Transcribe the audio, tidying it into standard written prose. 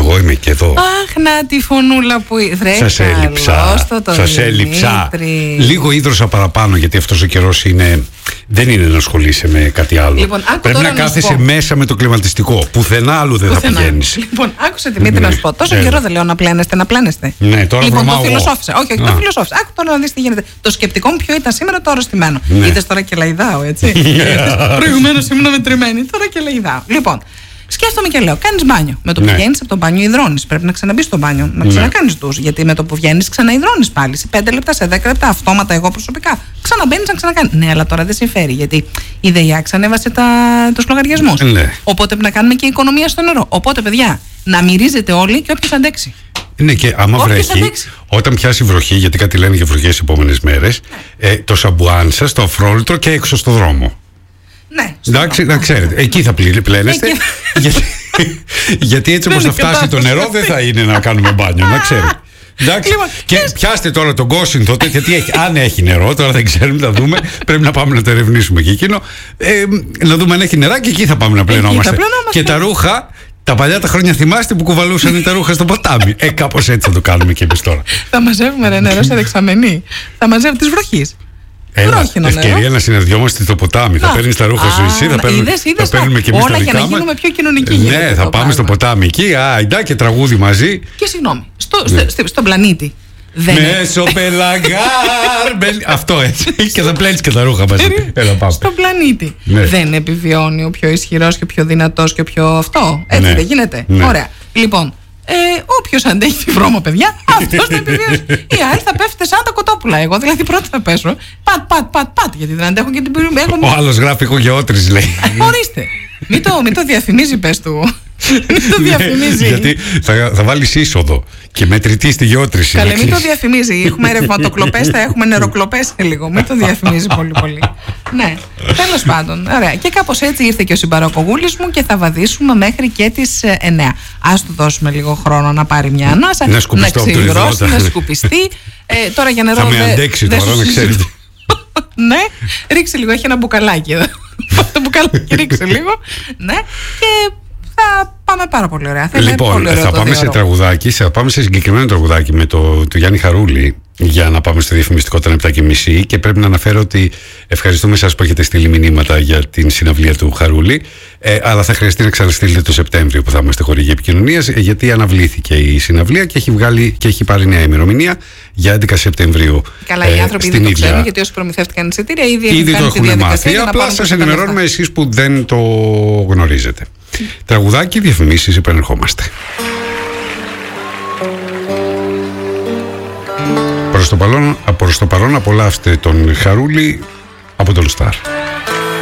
Εγώ είμαι και εδώ. Αχ, να τη φωνούλα που σας έλειψα. Σας έλειψα. Λίγο ίδρωσα παραπάνω, γιατί αυτός ο καιρός δεν είναι να ασχολείσαι με κάτι άλλο. Λοιπόν, πρέπει να κάθεσαι μέσα με το κλιματιστικό. Πουθενά άλλου δεν θα πηγαίνεις. Λοιπόν, άκουσε Δημήτρη να σου πω. Τόσο καιρό δεν λέω να πλένεστε. Ναι, τώρα λοιπόν, βρωμάω. Το φιλοσόφισα. Όχι, το φιλοσόφισα. Άκου τώρα να δεις τι γίνεται. Το σκεπτικό μου ποιο ήταν σήμερα, το αρρωστημένο. Είδες τώρα και λαϊδάω, έτσι. Προηγουμένως ήμουν μετρημένη. Τώρα και λαϊδάω. Λοιπόν. Σκέφτομαι και λέω: κάνεις μπάνιο. Με το που βγαίνεις από το μπάνιο, υδρώνεις. Πρέπει να ξαναμπείς στο μπάνιο, να ξανακάνεις ντους. Γιατί με το που βγαίνεις, ξαναϊδρώνεις πάλι. Σε 5 λεπτά, σε 10 λεπτά, αυτόματα εγώ προσωπικά. Ξαναμπαίνεις να ξανακάνεις. Ναι, αλλά τώρα δεν συμφέρει. Γιατί η ΔΕΙΑ ξανέβασε τους λογαριασμούς. Οπότε πρέπει να κάνουμε και οικονομία στο νερό. Οπότε, παιδιά, να μυρίζετε όλοι και όποιος αντέξει. Ναι, και άμα βρέχει, όταν πιάσει βροχή, γιατί κάτι λένε για βροχές τις επόμενες μέρες, το σαμπουάν σας, το αφρόλυτρο και έξω στο δρόμο. Ναι, εντάξει, να ξέρετε, εκεί θα πλένεστε. Γιατί έτσι όπως θα φτάσει το νερό, δεν θα είναι να κάνουμε μπάνιο, να ξέρετε. Εντάξει. Και πιάστε τώρα τον Κόσινθο, γιατί αν έχει νερό, τώρα δεν ξέρουμε, θα δούμε. Πρέπει να πάμε να το ερευνήσουμε και εκείνο. Να δούμε αν έχει νερά και εκεί θα πάμε να πλενόμαστε. Και τα ρούχα. Τα παλιά τα χρόνια θυμάστε που κουβαλούσαν τα ρούχα στο ποτάμι. Κάπως έτσι θα το κάνουμε και εμείς τώρα. Θα μαζεύουμε νερό σε δεξαμενή. Θα μαζεύουμε τις βροχής. Ευκαιρία να συναντιόμαστε στο ποτάμι. Θα παίρνεις τα ρούχα σου εσύ, θα παίρνουμε και εμείς τα δικά μας. Όλα για να γίνουμε πιο κοινωνικοί. Ναι, θα πάμε στο ποτάμι εκεί, και τραγούδι μαζί. Και συγγνώμη, στον πλανήτη. Μεσοπελαγάρ. Αυτό έτσι. Και θα πλένεις και τα ρούχα μαζί. Στον πλανήτη. Δεν επιβιώνει ο πιο ισχυρός και ο πιο δυνατός και ο πιο αυτό. Έτσι δεν γίνεται. Ωραία. Λοιπόν, όποιος αντέχει τη βρώμα, παιδιά, αυτός θα επιβιώσει. Οι άλλοι θα πέφτετε σαν τα κοτόπουλα. Εγώ δηλαδή πρώτα θα πέσω. Πατ. Γιατί δεν αντέχω και την περιοχή. Ο άλλος γράφει οικογεώτρης, λέει. Ορίστε. Μην το διαφημίζει, πες του. Μην το διαφημίζει. Γιατί θα βάλεις είσοδο και μετρητή στη γεώτρηση. Καλέ, μην το διαφημίζει. Έχουμε ρευματοκλοπές, θα έχουμε νεροκλοπές σε λίγο. Μην το διαφημίζει πολύ. Ναι, τέλος πάντων. Ωραία. Και κάπως έτσι ήρθε και ο συμπαρακογούλης μου και θα βαδίσουμε μέχρι και τις 9. Ας του δώσουμε λίγο χρόνο να πάρει μια ανάσα, να ξυγρώσει, να σκουπιστεί. Τώρα για νερό. Θα με αντέξει τώρα, να ξέρετε. Ναι, ρίξε λίγο. Έχει ένα μπουκαλάκι εδώ. Το μπουκαλάκι ρίξε λίγο. Ναι, και θα πάμε πάρα πολύ ωραία. Λοιπόν, θα πάμε σε τραγουδάκι, θα πάμε σε συγκεκριμένο τραγουδάκι με το Γιάννη Χαρούλη για να πάμε στο διαφημιστικό των 7:30 και πρέπει να αναφέρω ότι ευχαριστούμε εσάς που έχετε στείλει μηνύματα για την συναυλία του Χαρούλη, αλλά θα χρειαστεί να ξαναστείλετε το Σεπτέμβριο που θα είμαστε χορηγοί επικοινωνίας, γιατί αναβλήθηκε η συναυλία και έχει πάρει νέα ημερομηνία για 11 Σεπτεμβρίου. Καλά, οι άνθρωποι δεν το ξέρουν, γιατί όσοι προμηθεύτηκαν εισιτήρια ήδη το έχουν μάθει. Απλά σας ενημερώνουμε εσείς που δεν το γνωρίζετε. Τραγουδάκι, διαφημίσεις, επανερχόμαστε. Προς το παρόν απολαύστε τον Χαρούλη από τον Σταρ.